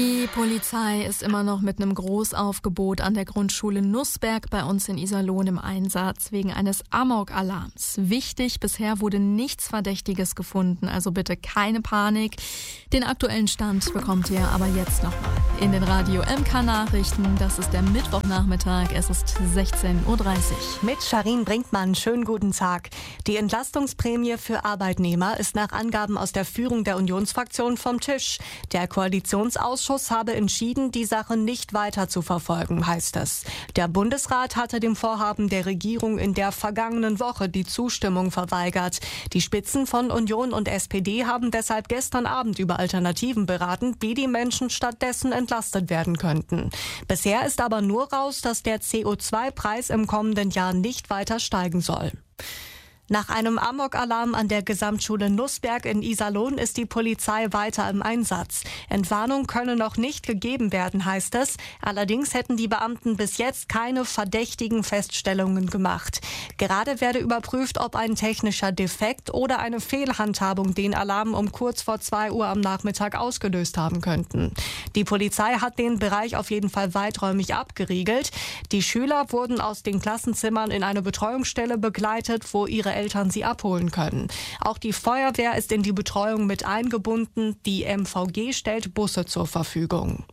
Die Polizei ist immer noch mit einem Großaufgebot an der Grundschule Nussberg bei uns in Iserlohn im Einsatz wegen eines Amok-Alarms. Wichtig, bisher wurde nichts Verdächtiges gefunden, also bitte keine Panik. Den aktuellen Stand bekommt ihr aber jetzt nochmal in den Radio MK-Nachrichten. Das ist der Mittwochnachmittag, es ist 16.30 Uhr. Mit Sharin Brinkmann, schönen guten Tag. Die Entlastungsprämie für Arbeitnehmer ist nach Angaben aus der Führung der Unionsfraktion vom Tisch. Der Koalitionsausschuss habe entschieden, die Sache nicht weiter zu verfolgen, heißt es. Der Bundesrat hatte dem Vorhaben der Regierung in der vergangenen Woche die Zustimmung verweigert. Die Spitzen von Union und SPD haben deshalb gestern Abend über Alternativen beraten, wie die Menschen stattdessen entlastet werden könnten. Bisher ist aber nur raus, dass der CO2-Preis im kommenden Jahr nicht weiter steigen soll. Nach einem Amok-Alarm an der Gesamtschule Nussberg in Iserlohn ist die Polizei weiter im Einsatz. Entwarnung könne noch nicht gegeben werden, heißt es. Allerdings hätten die Beamten bis jetzt keine verdächtigen Feststellungen gemacht. Gerade werde überprüft, ob ein technischer Defekt oder eine Fehlhandhabung den Alarm um kurz vor 2 Uhr am Nachmittag ausgelöst haben könnten. Die Polizei hat den Bereich auf jeden Fall weiträumig abgeriegelt. Die Schüler wurden aus den Klassenzimmern in eine Betreuungsstelle begleitet, wo ihre Eltern sie abholen können. Auch die Feuerwehr ist in die Betreuung mit eingebunden. Die MVG stellt Busse zur Verfügung.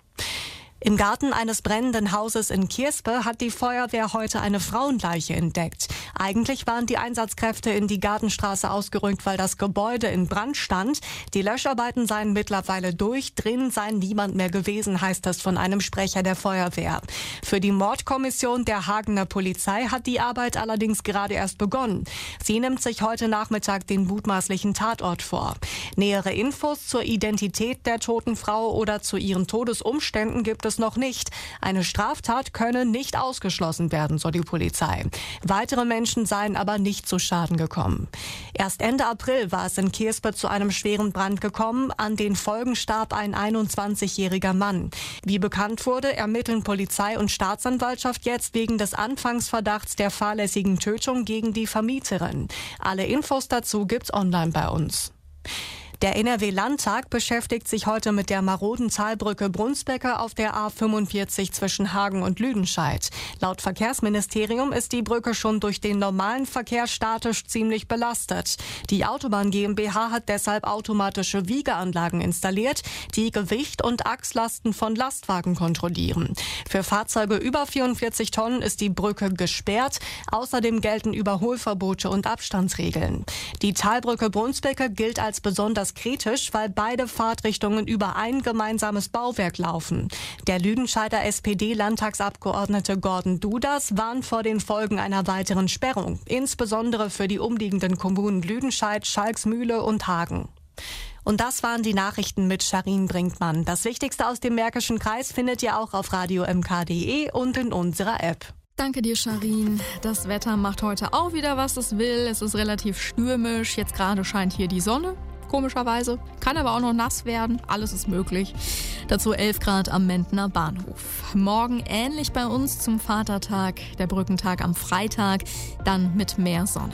Im Garten eines brennenden Hauses in Kierspe hat die Feuerwehr heute eine Frauenleiche entdeckt. Eigentlich waren die Einsatzkräfte in die Gartenstraße ausgerückt, weil das Gebäude in Brand stand. Die Löscharbeiten seien mittlerweile durch. Drin sei niemand mehr gewesen, heißt es von einem Sprecher der Feuerwehr. Für die Mordkommission der Hagener Polizei hat die Arbeit allerdings gerade erst begonnen. Sie nimmt sich heute Nachmittag den mutmaßlichen Tatort vor. Nähere Infos zur Identität der toten Frau oder zu ihren Todesumständen gibt es noch nicht. Eine Straftat könne nicht ausgeschlossen werden, so die Polizei. Weitere Menschen seien aber nicht zu Schaden gekommen. Erst Ende April war es in Kierspe zu einem schweren Brand gekommen. An den Folgen starb ein 21-jähriger Mann. Wie bekannt wurde, ermitteln Polizei und Staatsanwaltschaft jetzt wegen des Anfangsverdachts der fahrlässigen Tötung gegen die Vermieterin. Alle Infos dazu gibt's online bei uns. Der NRW-Landtag beschäftigt sich heute mit der maroden Talbrücke Brunsbecke auf der A45 zwischen Hagen und Lüdenscheid. Laut Verkehrsministerium ist die Brücke schon durch den normalen Verkehr statisch ziemlich belastet. Die Autobahn GmbH hat deshalb automatische Wiegeanlagen installiert, die Gewicht und Achslasten von Lastwagen kontrollieren. Für Fahrzeuge über 44 Tonnen ist die Brücke gesperrt. Außerdem gelten Überholverbote und Abstandsregeln. Die Talbrücke Brunsbecke gilt als besonders kritisch, weil beide Fahrtrichtungen über ein gemeinsames Bauwerk laufen. Der Lüdenscheider SPD-Landtagsabgeordnete Gordon Dudas warnt vor den Folgen einer weiteren Sperrung, insbesondere für die umliegenden Kommunen Lüdenscheid, Schalksmühle und Hagen. Und das waren die Nachrichten mit Sharin Brinkmann. Das Wichtigste aus dem Märkischen Kreis findet ihr auch auf radiomk.de und in unserer App. Danke dir, Sharin. Das Wetter macht heute auch wieder, was es will. Es ist relativ stürmisch. Jetzt gerade scheint hier die Sonne. Komischerweise. Kann aber auch noch nass werden. Alles ist möglich. Dazu 11 Grad am Mentner Bahnhof. Morgen ähnlich bei uns zum Vatertag, der Brückentag am Freitag, dann mit mehr Sonne.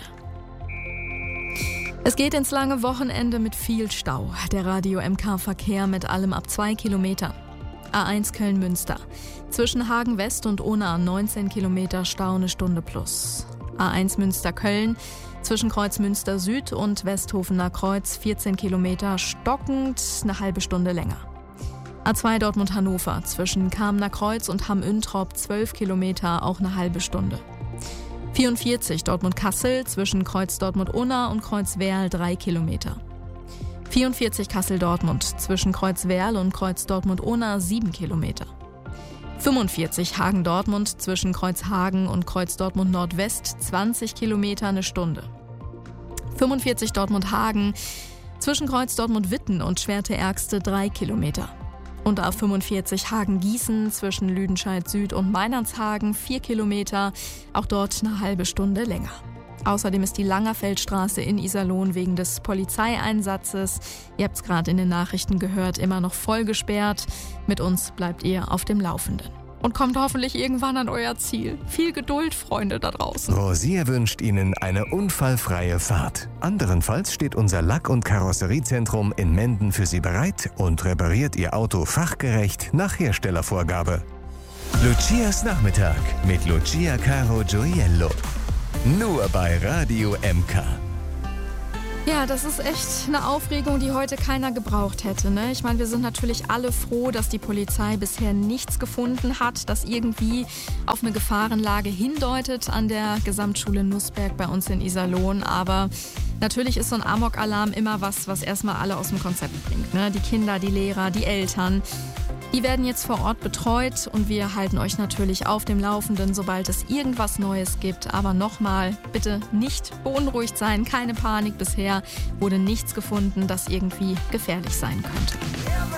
Es geht ins lange Wochenende mit viel Stau. Der Radio-MK-Verkehr mit allem ab 2 Kilometern. A1 Köln-Münster. Zwischen Hagen West und Unna 19 Kilometer Stau, eine Stunde plus. A1 Münster-Köln. Zwischen Kreuz Münster Süd und Westhofener Kreuz 14 Kilometer stockend, eine halbe Stunde länger. A2 Dortmund-Hannover zwischen Kamener Kreuz und Hamm-Üntrop 12 Kilometer, auch eine halbe Stunde. 44 Dortmund-Kassel zwischen Kreuz Dortmund-Unna und Kreuz Werl 3 Kilometer. 44 Kassel-Dortmund zwischen Kreuz Werl und Kreuz Dortmund-Unna 7 Kilometer. 45 Hagen-Dortmund zwischen Kreuz Hagen und Kreuz Dortmund Nordwest 20 Kilometer, eine Stunde. 45 Dortmund-Hagen zwischen Kreuz Dortmund-Witten und Schwerte-Ärgste 3 Kilometer. Und A45 Hagen-Gießen zwischen Lüdenscheid Süd und Meinernshagen 4 Kilometer, auch dort eine halbe Stunde länger. Außerdem ist die Langerfeldstraße in Iserlohn wegen des Polizeieinsatzes, ihr habt es gerade in den Nachrichten gehört, immer noch voll gesperrt. Mit uns bleibt ihr auf dem Laufenden. und kommt hoffentlich irgendwann an euer Ziel. Viel Geduld, Freunde da draußen. Rosier wünscht Ihnen eine unfallfreie Fahrt. Anderenfalls steht unser Lack- und Karosseriezentrum in Menden für Sie bereit und repariert Ihr Auto fachgerecht nach Herstellervorgabe. Lucias Nachmittag mit Lucia Caro Gioiello. Nur bei Radio MK. Ja, das ist echt eine Aufregung, die heute keiner gebraucht hätte, ne? Ich meine, wir sind natürlich alle froh, dass die Polizei bisher nichts gefunden hat, das irgendwie auf eine Gefahrenlage hindeutet an der Gesamtschule Nußberg bei uns in Iserlohn. Aber natürlich ist so ein Amok-Alarm immer was erstmal alle aus dem Konzept bringt, ne? Die Kinder, die Lehrer, die Eltern. Die werden jetzt vor Ort betreut und wir halten euch natürlich auf dem Laufenden, sobald es irgendwas Neues gibt. Aber nochmal, bitte nicht beunruhigt sein, keine Panik. Bisher wurde nichts gefunden, das irgendwie gefährlich sein könnte.